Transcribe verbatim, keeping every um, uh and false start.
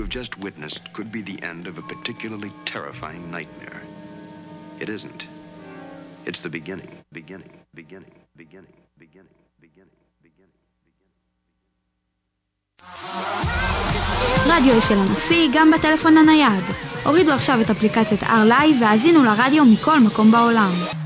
you've just witnessed could be the end of a particularly terrifying nightmare. It isn't. It's the beginning, beginning, beginning, beginning, beginning, beginning, beginning, beginning. רדיו של הנשיא גם בטלפון הנייד. הורידו עכשיו את אפליקציית אר לייב והאזינו לרדיו מכל מקום בעולם.